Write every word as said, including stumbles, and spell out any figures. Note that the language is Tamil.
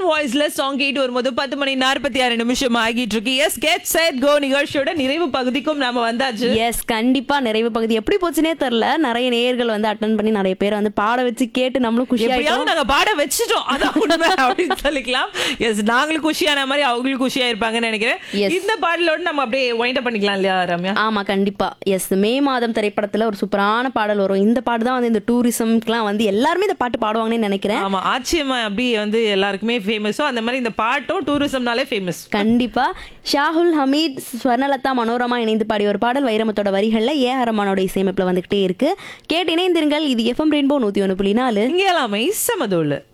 ஆன் வாய்ஸ்ல சாங் கேட்டு வரும்போது பத்து மணி நாற்பத்தி ஆறு நிமிஷம் ஆகிட்டு இருக்கு. எஸ் கெட் செட் கோ நிகழ்ச்சியோட நிறைவு பகுதிக்கும் நாம வந்தாச்சு. எஸ் கண்டிப்பா நிறைவு பகுதி எப்படி போச்சுனே தெரியல. நிறைய நேயர்கள் வந்து அட்டன் பண்ணி நிறைய பேர் வந்து பாட வச்சு கேட்டு நம்மளும் குஷியாயிட்டோம். நாங்க பாட வச்சுட்டோம் அதான் உண்மை அப்படின்னு சொல்லிக்கலாம். எஸ் நாங்களும் குஷியான மாதிரி அவங்களும் குஷியா இருப்பாங்கன்னு நினைக்கிறேன். இந்த பாடலோட நம்ம அப்படியே வைண்ட் அப் பண்ணிக்கலாம் இல்லையா ரம்யா? ஆமா கண்டிப்பா. எஸ் மே மாதம் திரைப்படத்துல ஒரு சூப்பரான பாடல் வரும். இந்த பாட்டு தான் வந்து இந்த டூரிசம்க்குலாம் வந்து எல்லாருமே இந்த பாட்டு பாடுவாங்கன்னு நினைக்கிறேன். ஆமா ஆச்சரியமா அப்படி வந்து எல்லாருக்குமே ஃபேமஸோ அந்த மாதிரி இந்த பாட்டும் டூரிசம்னாலே ஃபேமஸ். கண்டிப்பா. ஷாகுல் ஹமீத் ஸ்வர்ணலதா மனோரமா இணைந்து பாடிய ஒரு பாடல் வைரமுத்தோட வரிகள்ல ஏ ஆர் ரஹ்மானோட இசையமைப்புல வந்துகிட்டே இருக்கு. கேட்டு இணைந்திருங்கள். இது எஃப்எம் ரெயின்போ நூத்தி ஒன்று புள்ளி நாலு. இங்கே எல்லாமே சமதோல.